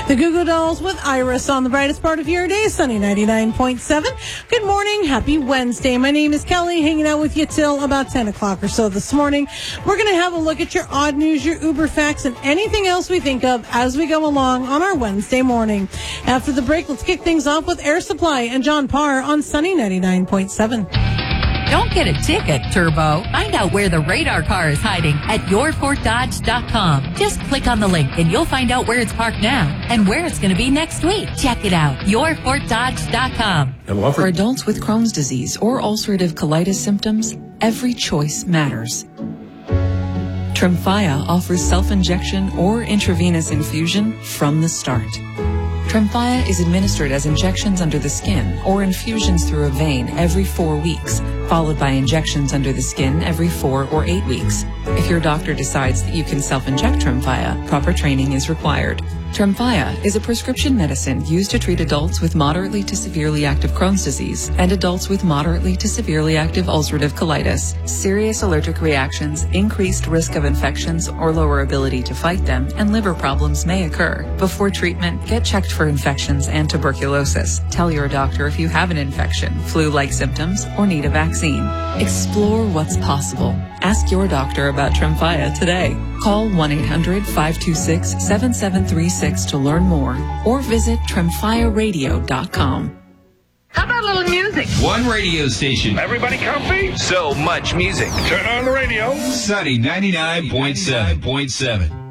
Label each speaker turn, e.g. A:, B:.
A: The Goo Goo Dolls with Iris on the brightest part of your day, sunny 99.7. Good morning. Happy Wednesday. My name is Kelly, hanging out with you till about 10 o'clock or so this morning. We're going to have a look at your odd news, your Uber facts, and anything else we think of as we go along on our Wednesday morning. After the break, let's kick things off with Air Supply and John Parr on sunny 99.7.
B: Don't get a ticket, Turbo. Find out where the radar car is hiding at yourfortdodge.com. Just click on the link and you'll find out where it's parked now and where it's going to be next week. Check it out. yourfortdodge.com.
C: For adults with Crohn's disease or ulcerative colitis symptoms, every choice matters. Tremfya offers self-injection or intravenous infusion from the start. Tremfya is administered as injections under the skin or infusions through a vein every 4 weeks, followed by injections under the skin every 4 or 8 weeks. If your doctor decides that you can self-inject Tremfya, proper training is required. Tremfya is a prescription medicine used to treat adults with moderately to severely active Crohn's disease and adults with moderately to severely active ulcerative colitis. Serious allergic reactions, increased risk of infections or lower ability to fight them, and liver problems may occur. Before treatment, get checked for infections and tuberculosis. Tell your doctor if you have an infection, flu-like symptoms, or need a vaccine. Explore what's possible. Ask your doctor about Tremfya today. Call 1-800-526-7736 to learn more or visit tremfyaradio.com.
D: How about a little music?
E: One radio station.
F: Everybody comfy?
E: So much music.
F: Turn on the radio.
E: Sunny 99.7.